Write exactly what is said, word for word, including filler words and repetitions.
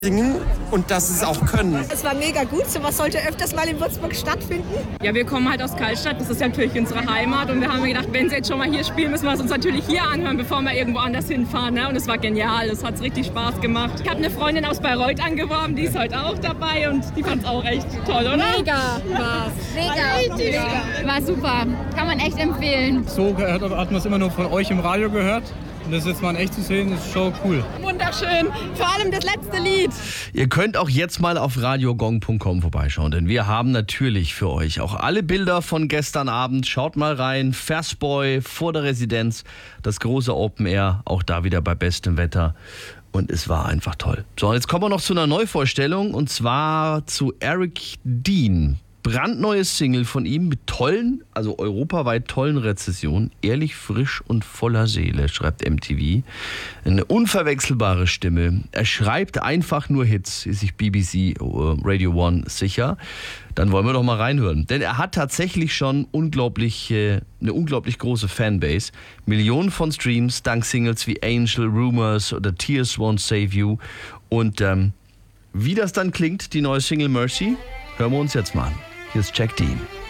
singen und dass sie es auch können. Es war mega gut, sowas sollte öfters mal in Würzburg stattfinden. Ja, wir kommen halt aus Karlstadt, das ist natürlich unsere Heimat und wir haben gedacht, wenn sie jetzt schon mal hier spielen, müssen wir es uns natürlich hier anhören, bevor wir irgendwo anders hinfahren. Ne? Und es war genial, es hat richtig Spaß gemacht. Ich habe eine Freundin aus Bayreuth angeworben, die ist heute auch dabei und die fand es auch echt toll, oder? Mega war's. Mega. Mega. War super, kann man echt empfehlen. So hat man es immer nur von euch im Radio gehört. Und das jetzt mal in echt zu sehen, ist schon cool. Wunderschön, vor allem das letzte Lied. Ihr könnt auch jetzt mal auf radiogong punkt com vorbeischauen, denn wir haben natürlich für euch auch alle Bilder von gestern Abend. Schaut mal rein, Versboy vor der Residenz, das große Open Air, auch da wieder bei bestem Wetter. Und es war einfach toll. So, jetzt kommen wir noch zu einer Neuvorstellung und zwar zu Eric Dean. Brandneues Single von ihm mit tollen, also europaweit tollen Rezessionen. Ehrlich, frisch und voller Seele, schreibt M T V. Eine unverwechselbare Stimme. Er schreibt einfach nur Hits, ist sich B B C uh, Radio One sicher. Dann wollen wir doch mal reinhören. Denn er hat tatsächlich schon unglaublich, äh, eine unglaublich große Fanbase. Millionen von Streams dank Singles wie Angel, Rumors oder Tears Won't Save You. Und ähm, wie das dann klingt, die neue Single Mercy, hören wir uns jetzt mal an. Hier ist Jack Dean.